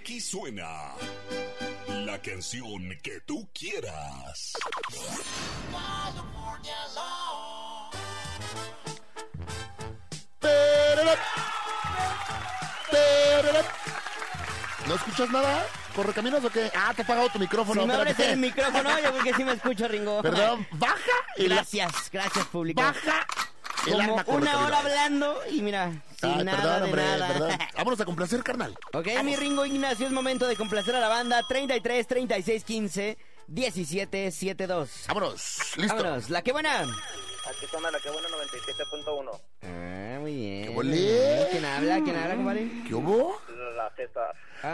Aquí suena la canción que tú quieras. ¿No escuchas nada? ¿Correcaminos o qué? Ah, te ha apagado tu micrófono. Si me abres el micrófono, yo creo que sí me escucho, Ringo. Perdón, baja. Gracias, público. Baja. Como una hora hablando y mira, sin nada de nada. Perdón. Vámonos a complacer, carnal. Ok, mi Ringo Ignacio, es momento de complacer a la banda 33 36 15 17 72. Vámonos, listo. Vámonos, la que buena. Aquí suena la que buena 97.1. Ah, muy bien. ¡Qué bolé! ¿Quién habla, compadre? ¿Qué hubo? La Z.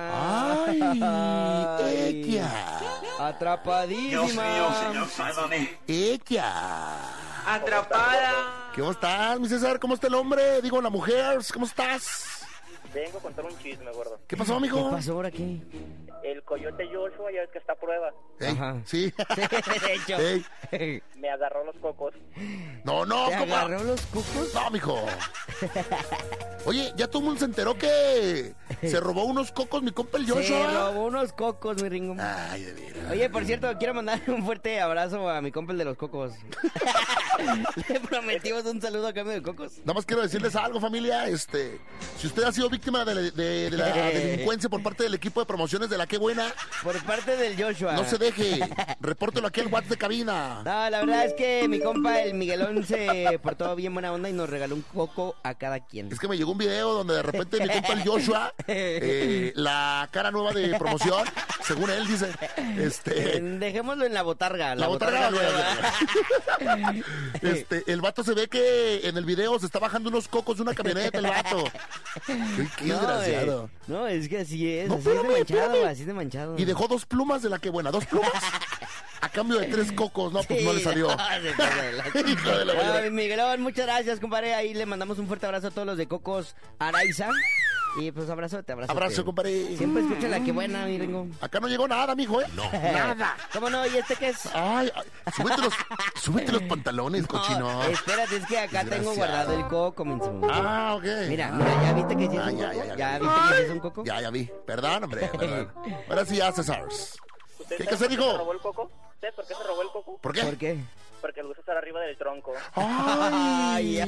¡Ay! ¡Ella! Atrapadísima. Dios mío, señor, sálvame. ¡Ella! Atrapada. ¿Cómo estás, mi César? ¿Cómo está el hombre? Digo, la mujer. ¿Cómo estás? Vengo a contar un chisme, gordo. ¿Qué pasó, amigo? ¿Qué pasó ahora qué? El coyote Joshua, ya ves que está a prueba. Ey, Ajá. sí. De hecho. Ey. Me agarró los cocos. No, ¿Te ¿cómo? agarró los cucos? No, mijo. Oye, ya todo el mundo se enteró que se robó unos cocos mi compa el Se Joshua. robó unos cocos, mi Ringo. Ay, de veras. Oye, por cierto, quiero mandar un fuerte abrazo a mi compa el de los cocos. Le prometimos un saludo a cambio de cocos. Nada más quiero decirles algo, familia. Si usted ha sido víctima de la delincuencia por parte del equipo de promociones de La Qué Buena, Por parte del Joshua. no se deje. Repórtelo aquí al WhatsApp de cabina. No, la verdad es que mi compa el Miguelón se portó bien buena onda y nos regaló un coco a cada quien. Es que me llegó un video donde de repente mi compa el Joshua, la cara nueva de promoción, según él dice, Dejémoslo en la botarga. la botarga nueva. El vato se ve que en el video se está bajando unos cocos de una camioneta, el vato. Qué desgraciado. No, es que así es. No, así es de espérame, manchado, espérame. así es de manchado. Y dejó 2 plumas de La Qué Buena, 2 plumas. A cambio de 3 cocos, no, pues no le salió. Hijo de la Ay, madre. Miguelón, muchas gracias, compadre. Ahí le mandamos un fuerte abrazo a todos los de Cocos Araiza. Y pues abrazote. Abrazo, compadre. Siempre escucha La Qué Buena, mi Ringo. Acá no llegó nada, mijo, ¿eh? No, nada. ¿Cómo no? ¿Y este qué es? Ay, súbete los pantalones, cochino. No, espérate, es que acá tengo Desgraciado. guardado el coco, menso. Ah, ok. Mira, ¿ya viste que sí es un Ya, coco? ya. ¿Ya viste que sí es un coco? Ya vi. Perdón, hombre, perdón. Ahora sí ya, César. ¿Usted ¿Qué sabe se por qué dijo? se robó el coco? ¿Usted por qué se robó el coco? ¿Por qué? ¿Por qué? Porque lo gusta estar arriba del tronco. Ay,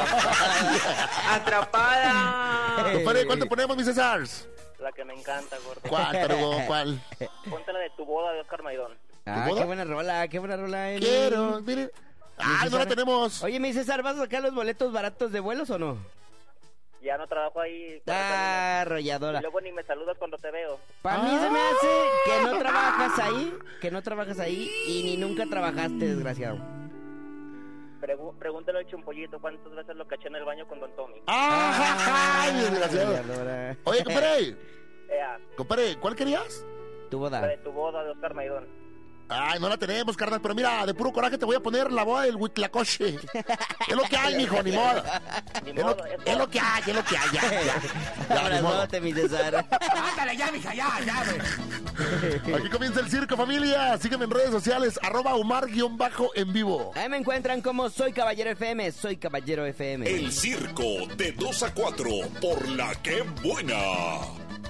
Atrapada. Compadre, ¿cuánto ponemos, mi César? La que me encanta, gordo. ¿Cuál, tarugo? ¿Cuál? Ponte la de Tu Boda de Oscar Maidón. Ah, boda? qué buena rola, Quiero, miren. Ay, no la tenemos. Oye, mi César, ¿vas a sacar los boletos baratos de vuelos o no? Ya no trabajo ahí. Ah, Y arrolladora. luego ni me saludas cuando te veo. Para mí se me hace que no trabajas ahí y ni nunca trabajaste, desgraciado. Pregúntale al Chumpollito cuántas veces lo caché en el baño con Don Tommy. Ay, desgraciado. Arrolladora. Oye, compadre. Ea, Compadre, ¿cuál querías? Tu la boda. de Tu Boda de Oscar Maidón. Ay, no la tenemos, carnal, pero mira, de puro coraje te voy a poner la boda del Huitlacoche. Es lo que hay, mijo, ni modo. Ni Es modo, es lo que hay, ya. Ya, ni modo. Abrazote, mi César. Ándale ya, mija, ya, güey. Aquí comienza el circo, familia. Sígueme en redes sociales, @Omar_en vivo. Ahí me encuentran como Soy Caballero FM, Soy Caballero FM. El circo de 2 a 4 por La Qué Buena.